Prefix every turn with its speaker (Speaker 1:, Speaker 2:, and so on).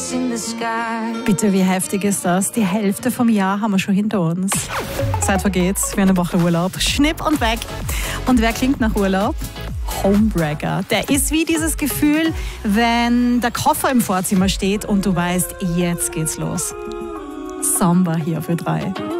Speaker 1: in the sky.
Speaker 2: Bitte, wie heftig ist das? Die Hälfte vom Jahr haben wir schon hinter uns. Zeit vergeht's für eine Woche Urlaub. Schnipp und weg. Und wer klingt nach Urlaub? Homebreaker. Der ist wie dieses Gefühl, wenn der Koffer im Vorzimmer steht und du weißt, jetzt geht's los. Samba hier für 3.